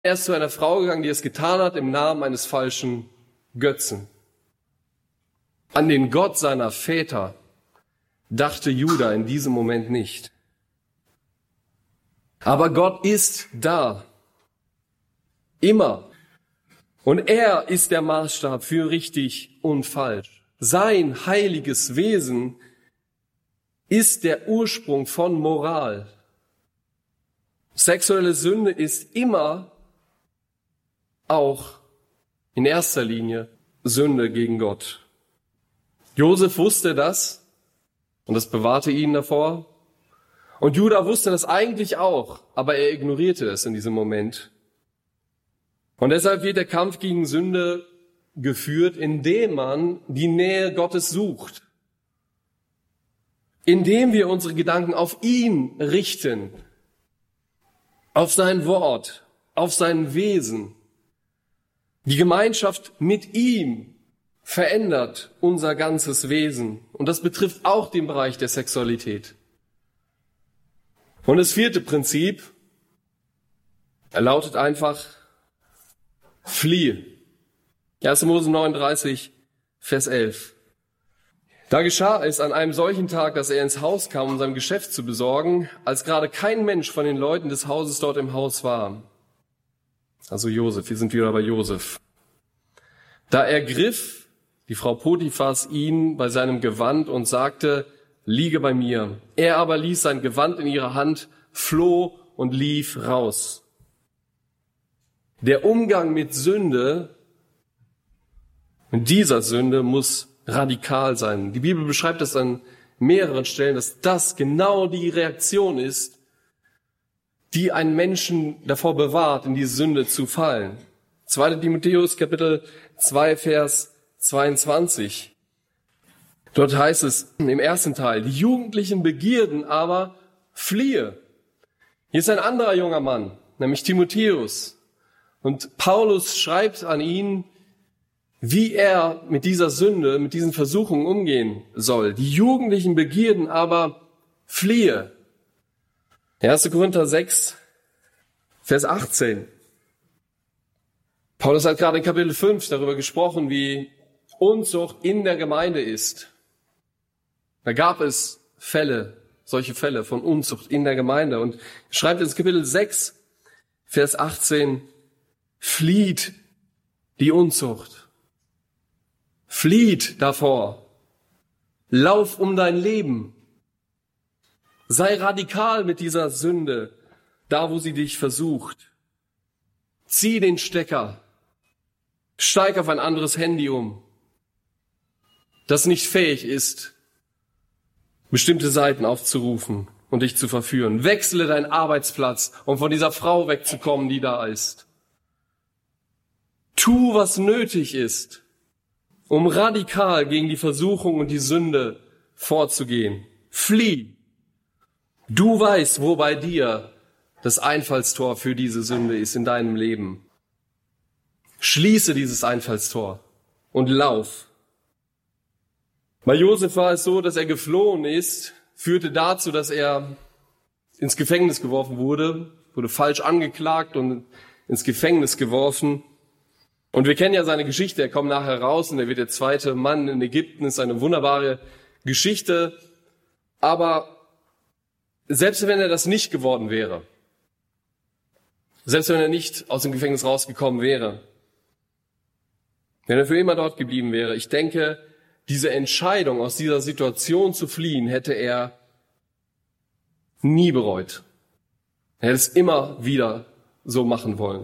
Er ist zu einer Frau gegangen, die es getan hat im Namen eines falschen Götzen. An den Gott seiner Väter dachte Juda in diesem Moment nicht. Aber Gott ist da. Immer. Und er ist der Maßstab für richtig und falsch. Sein heiliges Wesen ist der Ursprung von Moral. Sexuelle Sünde ist immer auch in erster Linie Sünde gegen Gott. Josef wusste das und das bewahrte ihn davor. Und Juda wusste das eigentlich auch, aber er ignorierte es in diesem Moment. Und deshalb wird der Kampf gegen Sünde geführt, indem man die Nähe Gottes sucht. Indem wir unsere Gedanken auf ihn richten, auf sein Wort, auf sein Wesen. Die Gemeinschaft mit ihm verändert unser ganzes Wesen. Und das betrifft auch den Bereich der Sexualität. Und das vierte Prinzip lautet einfach: Fliehe. 1. Mose 39, Vers 11. Da geschah es an einem solchen Tag, dass er ins Haus kam, um sein Geschäft zu besorgen, als gerade kein Mensch von den Leuten des Hauses dort im Haus war. Also Josef, hier sind wir wieder bei Josef. Da ergriff die Frau Potiphas ihn bei seinem Gewand und sagte: Liege bei mir. Er aber ließ sein Gewand in ihrer Hand, floh und lief raus. Der Umgang mit Sünde, mit dieser Sünde, muss radikal sein. Die Bibel beschreibt das an mehreren Stellen, dass das genau die Reaktion ist, die einen Menschen davor bewahrt, in die Sünde zu fallen. 2. Timotheus, Kapitel 2, Vers 22. Dort heißt es im ersten Teil: Die jugendlichen Begierden aber fliehe. Hier ist ein anderer junger Mann, nämlich Timotheus. Und Paulus schreibt an ihn, wie er mit dieser Sünde, mit diesen Versuchungen umgehen soll. Die jugendlichen Begierden aber fliehe. 1. Korinther 6, Vers 18. Paulus hat gerade in Kapitel 5 darüber gesprochen, wie Unzucht in der Gemeinde ist. Da gab es solche Fälle von Unzucht in der Gemeinde. Und er schreibt ins Kapitel 6, Vers 18, flieht die Unzucht. Flieht davor. Lauf um dein Leben. Sei radikal mit dieser Sünde, da wo sie dich versucht. Zieh den Stecker. Steig auf ein anderes Handy um, das nicht fähig ist, bestimmte Seiten aufzurufen und dich zu verführen. Wechsle deinen Arbeitsplatz, um von dieser Frau wegzukommen, die da ist. Tu, was nötig ist, um radikal gegen die Versuchung und die Sünde vorzugehen. Flieh. Du weißt, wo bei dir das Einfallstor für diese Sünde ist in deinem Leben. Schließe dieses Einfallstor und lauf. Bei Josef war es so, dass er geflohen ist, führte dazu, dass er ins Gefängnis geworfen wurde falsch angeklagt und ins Gefängnis geworfen. Und wir kennen ja seine Geschichte, er kommt nachher raus und er wird der zweite Mann in Ägypten, ist eine wunderbare Geschichte. Aber selbst wenn er das nicht geworden wäre, selbst wenn er nicht aus dem Gefängnis rausgekommen wäre, wenn er für immer dort geblieben wäre, ich denke, diese Entscheidung, aus dieser Situation zu fliehen, hätte er nie bereut. Er hätte es immer wieder so machen wollen.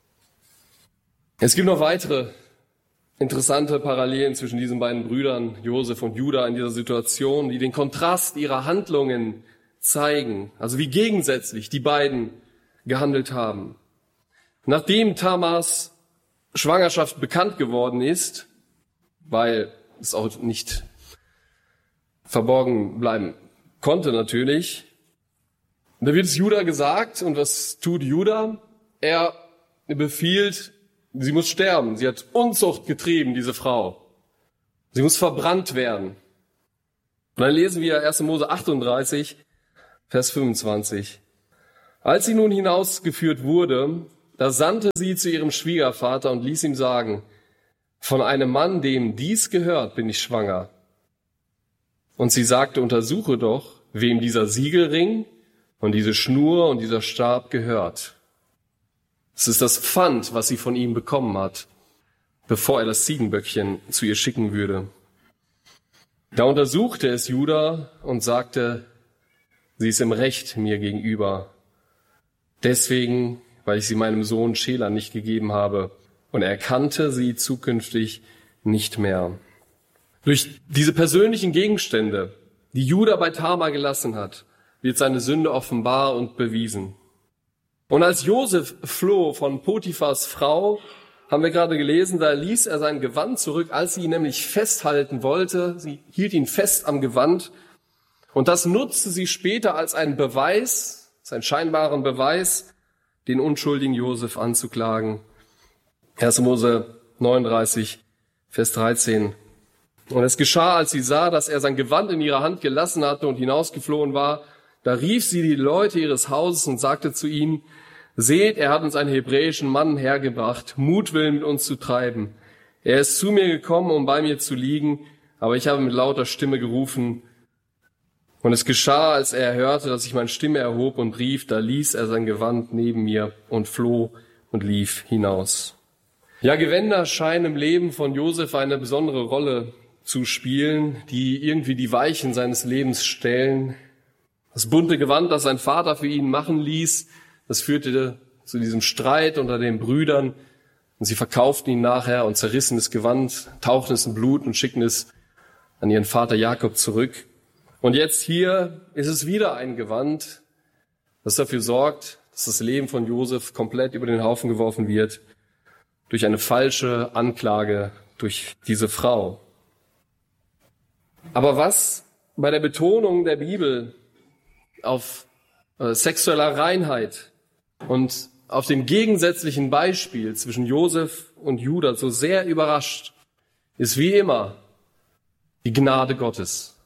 Es gibt noch weitere interessante Parallelen zwischen diesen beiden Brüdern, Josef und Juda, in dieser Situation, die den Kontrast ihrer Handlungen zeigen, also wie gegensätzlich die beiden gehandelt haben. Nachdem Tamars Schwangerschaft bekannt geworden ist, weil es auch nicht verborgen bleiben konnte natürlich, da wird es Juda gesagt, und was tut Juda? Er befiehlt, sie muss sterben. Sie hat Unzucht getrieben, diese Frau. Sie muss verbrannt werden. Und dann lesen wir 1. Mose 38, Vers 25. Als sie nun hinausgeführt wurde, Da sandte sie zu ihrem Schwiegervater und ließ ihm sagen, von einem Mann, dem dies gehört, bin ich schwanger. Und sie sagte, untersuche doch, wem dieser Siegelring und diese Schnur und dieser Stab gehört. Es ist das Pfand, was sie von ihm bekommen hat, bevor er das Ziegenböckchen zu ihr schicken würde. Da untersuchte es Juda und sagte, sie ist im Recht mir gegenüber. Deswegen, weil ich sie meinem Sohn Schela nicht gegeben habe, und er kannte sie zukünftig nicht mehr. Durch diese persönlichen Gegenstände, die Juda bei Tamar gelassen hat, wird seine Sünde offenbar und bewiesen. Und als Josef floh von Potiphars Frau, haben wir gerade gelesen, da ließ er sein Gewand zurück, als sie ihn nämlich festhalten wollte. Sie hielt ihn fest am Gewand. Und das nutzte sie später als einen Beweis, als einen scheinbaren Beweis, den unschuldigen Josef anzuklagen. 1. Mose 39, Vers 13. Und es geschah, als sie sah, dass er sein Gewand in ihrer Hand gelassen hatte und hinausgeflohen war, da rief sie die Leute ihres Hauses und sagte zu ihnen, seht, er hat uns einen hebräischen Mann hergebracht, Mutwillen mit uns zu treiben. Er ist zu mir gekommen, um bei mir zu liegen, aber ich habe mit lauter Stimme gerufen. Und es geschah, als er hörte, dass ich meine Stimme erhob und rief, da ließ er sein Gewand neben mir und floh und lief hinaus. Ja, Gewänder scheinen im Leben von Josef eine besondere Rolle zu spielen, die irgendwie die Weichen seines Lebens stellen. Das bunte Gewand, das sein Vater für ihn machen ließ, das führte zu diesem Streit unter den Brüdern. Und sie verkauften ihn nachher und zerrissen das Gewand, tauchten es in Blut und schickten es an ihren Vater Jakob zurück. Und jetzt hier ist es wieder ein Gewand, das dafür sorgt, dass das Leben von Josef komplett über den Haufen geworfen wird durch eine falsche Anklage durch diese Frau. Aber was bei der Betonung der Bibel auf sexueller Reinheit und auf dem gegensätzlichen Beispiel zwischen Josef und Juda so sehr überrascht, ist wie immer die Gnade Gottes.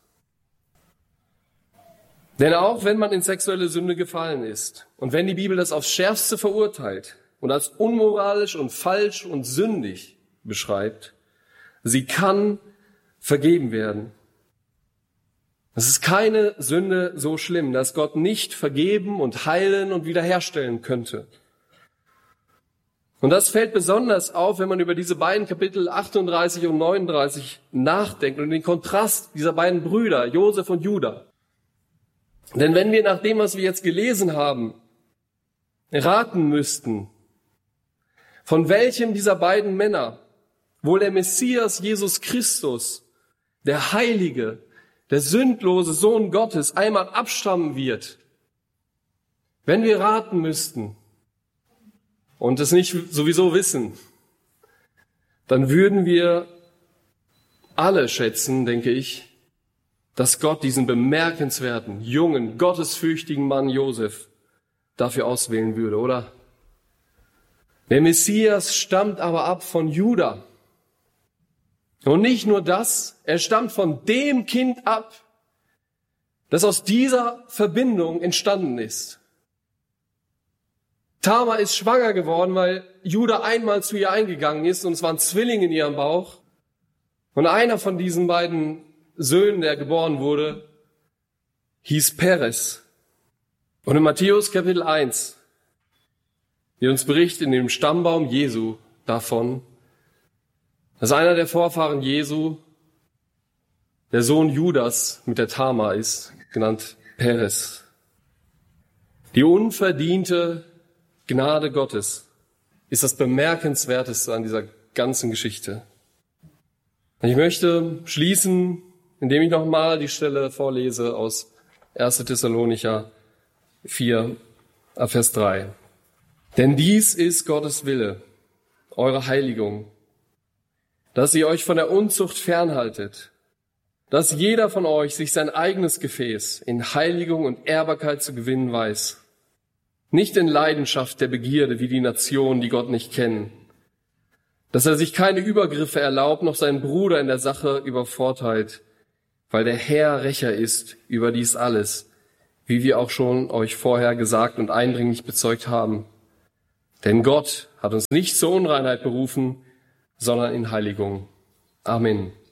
Denn auch wenn man in sexuelle Sünde gefallen ist und wenn die Bibel das aufs Schärfste verurteilt und als unmoralisch und falsch und sündig beschreibt, sie kann vergeben werden. Es ist keine Sünde so schlimm, dass Gott nicht vergeben und heilen und wiederherstellen könnte. Und das fällt besonders auf, wenn man über diese beiden Kapitel 38 und 39 nachdenkt und den Kontrast dieser beiden Brüder, Josef und Juda. Denn wenn wir nach dem, was wir jetzt gelesen haben, raten müssten, von welchem dieser beiden Männer wohl der Messias Jesus Christus, der Heilige, der sündlose Sohn Gottes, einmal abstammen wird, wenn wir raten müssten und es nicht sowieso wissen, dann würden wir alle schätzen, denke ich, dass Gott diesen bemerkenswerten, jungen, gottesfürchtigen Mann Josef dafür auswählen würde, oder? Der Messias stammt aber ab von Juda. Und nicht nur das, er stammt von dem Kind ab, das aus dieser Verbindung entstanden ist. Tamar ist schwanger geworden, weil Juda einmal zu ihr eingegangen ist und es waren Zwillinge in ihrem Bauch. Und einer von diesen beiden Söhnen, der geboren wurde, hieß Perez. Und in Matthäus Kapitel 1 wird uns berichtet in dem Stammbaum Jesu davon, dass einer der Vorfahren Jesu der Sohn Judas mit der Tamar ist, genannt Perez. Die unverdiente Gnade Gottes ist das Bemerkenswerteste an dieser ganzen Geschichte. Ich möchte schließen, indem ich nochmal die Stelle vorlese aus 1. Thessalonicher 4, Vers 3. Denn dies ist Gottes Wille, eure Heiligung, dass ihr euch von der Unzucht fernhaltet, dass jeder von euch sich sein eigenes Gefäß in Heiligung und Ehrbarkeit zu gewinnen weiß, nicht in Leidenschaft der Begierde wie die Nationen, die Gott nicht kennen, dass er sich keine Übergriffe erlaubt, noch seinen Bruder in der Sache übervorteilt, weil der Herr Rächer ist über dies alles, wie wir auch schon euch vorher gesagt und eindringlich bezeugt haben, Denn Gott hat uns nicht zur Unreinheit berufen, sondern in Heiligung. Amen.